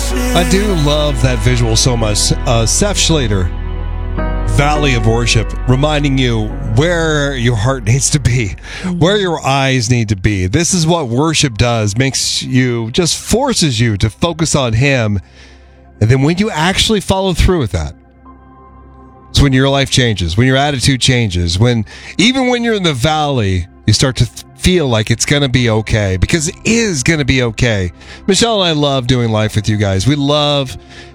I do love that visual so much. Seth Schlater, Valley of Worship, reminding you where your heart needs to be, where your eyes need to be. This is what worship does, just forces you to focus on Him. And then when you actually follow through with that, it's when your life changes, when your attitude changes, even when you're in the valley, you start to feel like it's going to be okay, because it is going to be okay. Michelle and I love doing life with you guys. We love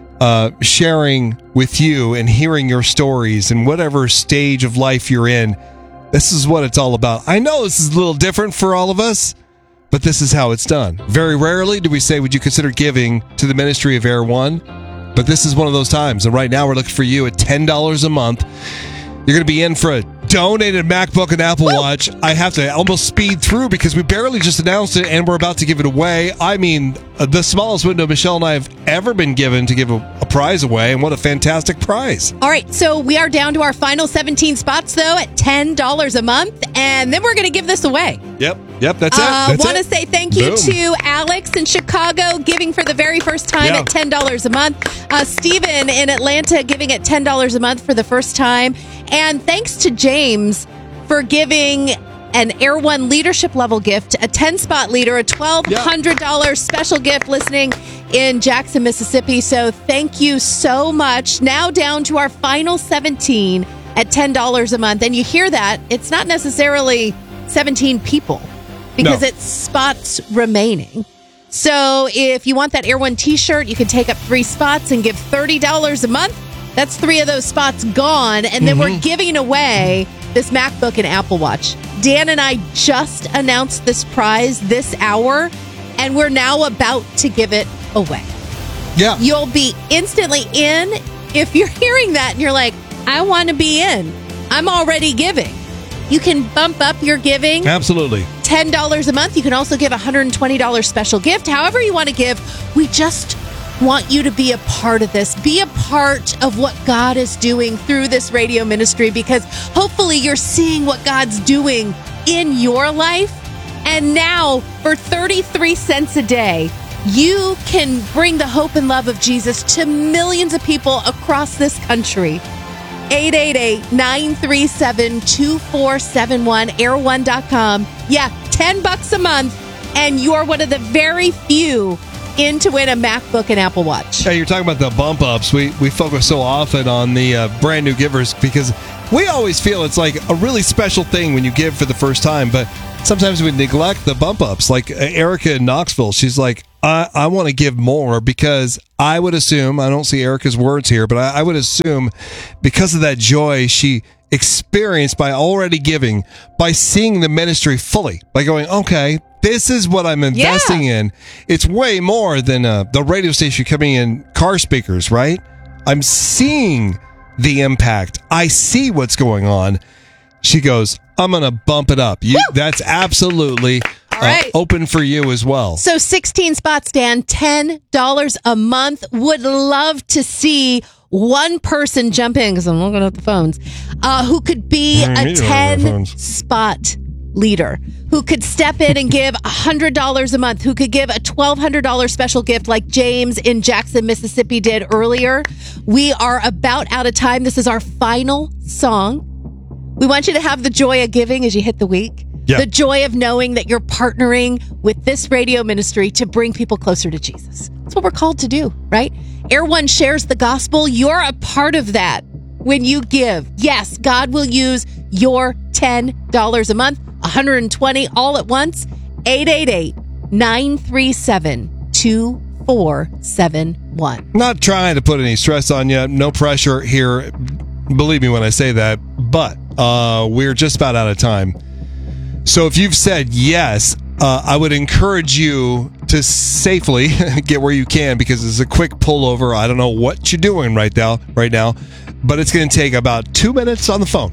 sharing with you and hearing your stories and whatever stage of life you're in. This is what it's all about. I know this is a little different for all of us, but this is how it's done. Very rarely do we say, would you consider giving to the ministry of Air One? But this is one of those times. And right now we're looking for you at $10 a month. You're going to be in for a donated MacBook and Apple Watch. I have to almost speed through because we barely just announced it and we're about to give it away. I mean, the smallest window Michelle and I have ever been given to give a prize away, and what a fantastic prize. All right, so we are down to our final 17 spots, though, at $10 a month, and then we're going to give this away. Yep, that's it. I want to say thank you to Alex in Chicago, giving for the very first time at $10 a month. Steven in Atlanta giving at $10 a month for the first time. And thanks to James for giving an Air One leadership level gift, a 10-spot leader, a $1,200 special gift listening in Jackson, Mississippi. So thank you so much. Now down to our final 17 at $10 a month. And you hear that, it's not necessarily 17 people because it's spots remaining. So if you want that Air One t-shirt, you can take up 3 spots and give $30 a month. That's 3 of those spots gone. And then we're giving away this MacBook and Apple Watch. Dan and I just announced this prize this hour, and we're now about to give it away. Yeah. You'll be instantly in. If you're hearing that and you're like, I want to be in, I'm already giving. You can bump up your giving. Absolutely. $10 a month. You can also give a $120 special gift. However you want to give, we just want you to be a part of this. Be a part of what God is doing through this radio ministry, because hopefully you're seeing what God's doing in your life. And now for 33 cents a day, you can bring the hope and love of Jesus to millions of people across this country. 888-937-2471, air1.com. Yeah, $10 a month, and you're one of the very few in to win a MacBook and Apple Watch. Hey, you're talking about the bump ups. We focus so often on the brand new givers because we always feel it's like a really special thing when you give for the first time, but sometimes we neglect the bump ups. Like Erica in Knoxville, she's like, I want to give more because I would assume, I don't see Erica's words here, but I would assume because of that joy she experienced by already giving, by seeing the ministry fully, by going, okay, this is what I'm investing in. It's way more than the radio station coming in car speakers, right? I'm seeing the impact. I see what's going on. She goes, I'm going to bump it up. That's absolutely open for you as well. So 16 spots, Dan, $10 a month. Would love to see one person jump in, because I'm looking at the phones, who could be a 10-spot leader, who could step in and give $100 a month, who could give a $1,200 special gift like James in Jackson, Mississippi did earlier. We are about out of time. This is our final song. We want you to have the joy of giving as you hit the week. Yeah. The joy of knowing that you're partnering with this radio ministry to bring people closer to Jesus. That's what we're called to do, right? Air One shares the gospel. You're a part of that when you give. Yes, God will use your $10 a month, $120 all at once. 888-937-2471. Not trying to put any stress on you. No pressure here. Believe me when I say that. But we're just about out of time. So if you've said yes, I would encourage you to safely get where you can, because it's a quick pullover. I don't know what you're doing right now, but it's going to take about 2 minutes on the phone.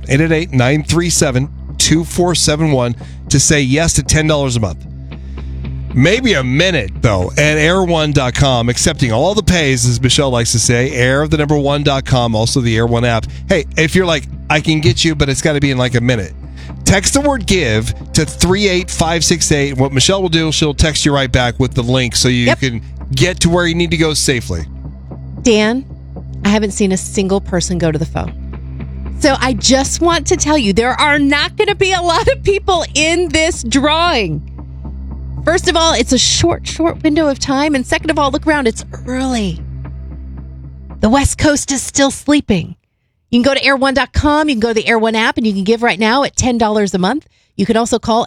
888-937-2471 to say yes to $10 a month. Maybe a minute, though, at air1.com, accepting all the pays, as Michelle likes to say, air1.com, also the Air One app. Hey, if you're like, I can get you, but it's got to be in like a minute, text the word give to 38568. What Michelle will do, she'll text you right back with the link so you can get to where you need to go safely. Dan, I haven't seen a single person go to the phone. So I just want to tell you, there are not going to be a lot of people in this drawing. First of all, it's a short window of time. And second of all, look around. It's early. The West Coast is still sleeping. You can go to air1.com. You can go to the Air One app, and you can give right now at $10 a month. You can also call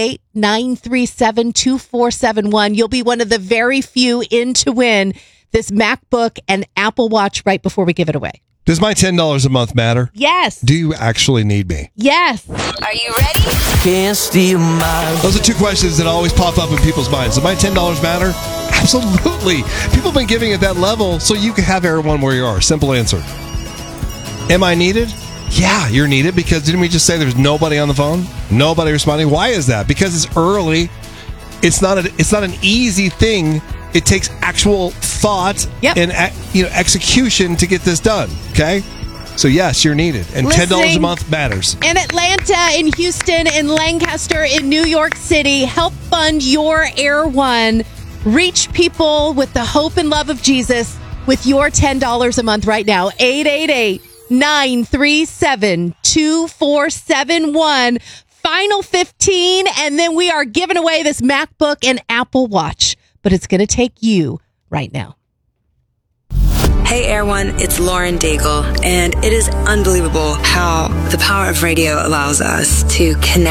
888-937-2471. You'll be one of the very few in to win this MacBook and Apple Watch right before we give it away. Does my $10 a month matter? Yes. Do you actually need me? Yes. Are you ready? Can't steal my... Those are two questions that always pop up in people's minds. Does my $10 matter? Absolutely. People have been giving at that level so you can have Air One where you are. Simple answer. Am I needed? Yeah, you're needed because didn't we just say there's nobody on the phone? Nobody responding? Why is that? Because it's early. It's not an easy thing. It takes actual thought and execution to get this done. Okay? So yes, you're needed. And $10 a month matters. In Atlanta, in Houston, in Lancaster, in New York City, help fund your Air One. Reach people with the hope and love of Jesus with your $10 a month right now. 888-937-2471. Final 15, and then we are giving away this MacBook and Apple Watch. But it's going to take you right now. Hey, Air One, it's Lauren Daigle, and it is unbelievable how the power of radio allows us to connect